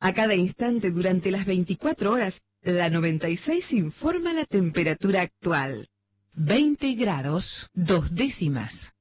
A cada instante durante las 24 horas, la 96 informa la temperatura actual. 20 grados, 2 décimas.